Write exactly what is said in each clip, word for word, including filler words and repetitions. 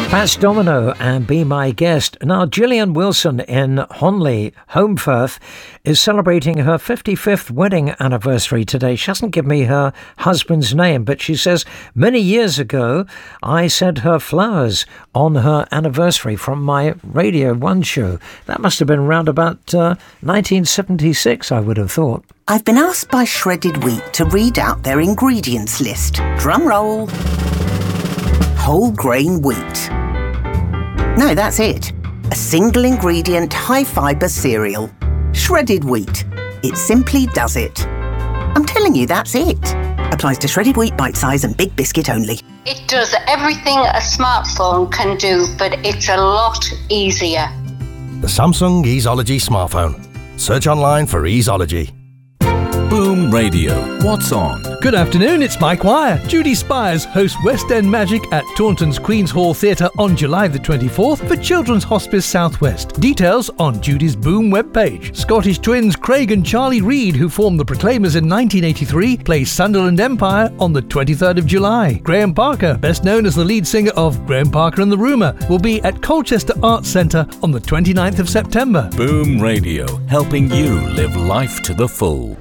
Patch Domino and Be My Guest. Now, Gillian Wilson in Honley, Home Firth, is celebrating her fifty-fifth wedding anniversary today. She hasn't given me her husband's name, but she says, many years ago, I sent her flowers on her anniversary from my Radio one show. That must have been around about uh, nineteen seventy-six, I would have thought. I've been asked by Shredded Wheat to read out their ingredients list. Drum roll. Whole grain wheat. No, that's it. A single ingredient, high fibre cereal. Shredded wheat. It simply does it. I'm telling you, that's it. Applies to shredded wheat, bite size and big biscuit only. It does everything a smartphone can do, but it's a lot easier. The Samsung Easeology smartphone. Search online for Easeology. Boom Radio. What's on? Good afternoon, it's Mike Wire. Judy Spires hosts West End Magic at Taunton's Queen's Hall Theatre on July the twenty-fourth for Children's Hospice Southwest. Details on Judy's Boom webpage. Scottish twins Craig and Charlie Reid, who formed the Proclaimers in nineteen eighty-three, play Sunderland Empire on the twenty-third of July. Graham Parker, best known as the lead singer of Graham Parker and the Rumour, will be at Colchester Arts Centre on the twenty-ninth of September. Boom Radio, helping you live life to the full.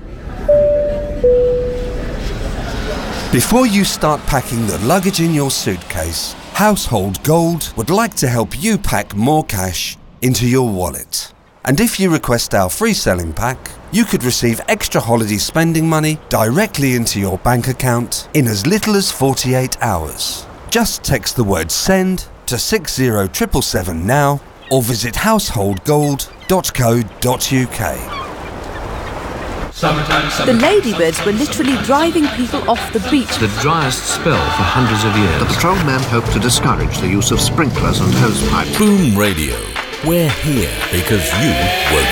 Before you start packing the luggage in your suitcase, Household Gold would like to help you pack more cash into your wallet. And if you request our free selling pack, you could receive extra holiday spending money directly into your bank account in as little as forty-eight hours. Just text the word SEND to six zero seven seven seven now or visit household gold dot co dot uk. Summertime, summertime, the ladybirds were literally driving people off the beach. The driest spell for hundreds of years. The patrolmen hope to discourage the use of sprinklers and hose pipes. Boom Radio. We're here because you were